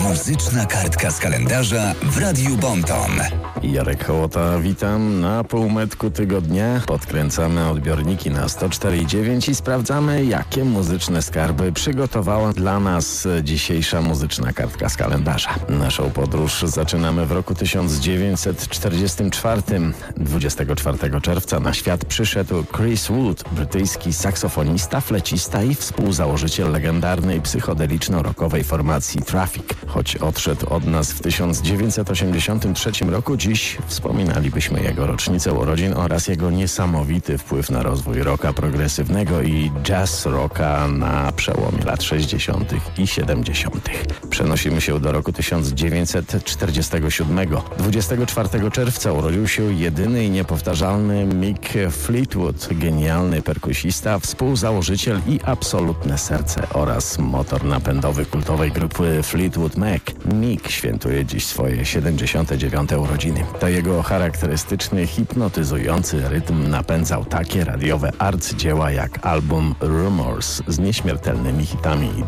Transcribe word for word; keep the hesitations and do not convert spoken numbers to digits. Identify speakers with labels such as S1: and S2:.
S1: Muzyczna kartka z kalendarza w Radiu Bonton.
S2: Jarek Hołota, witam. Na półmetku tygodnia podkręcamy odbiorniki na sto cztery i dziewięć i sprawdzamy, jakie muzyczne skarby przygotowała dla nas dzisiejsza muzyczna kartka z kalendarza. Naszą podróż zaczynamy w roku tysiąc dziewięćset czterdziestym czwartym. dwudziestego czwartego czerwca na świat przyszedł Chris Wood, brytyjski saksofonista, flecista i współzałożyciel legendarnej psychodeliczno-rockowej formacji Traffic. Choć odszedł od nas w tysiąc dziewięćset osiemdziesiątym trzecim roku, dziś wspominalibyśmy jego rocznicę urodzin oraz jego niesamowity wpływ na rozwój rocka progresywnego i jazz rocka na przełomie lat sześćdziesiątych i siedemdziesiątych. Przenosimy się do roku tysiąc dziewięćset czterdziestego siódmego. dwudziestego czwartego czerwca urodził się jedyny i niepowtarzalny Mick Fleetwood, genialny perkusista, współzałożyciel i absolutne serce oraz motor napędowy kultowej grupy Fleetwood Mac. Mick świętuje dziś swoje siedemdziesiąte dziewiąte urodziny. To jego charakterystyczny, hipnotyzujący rytm napędzał takie radiowe arcydzieła jak album Rumors z nieśmiertelnymi hitami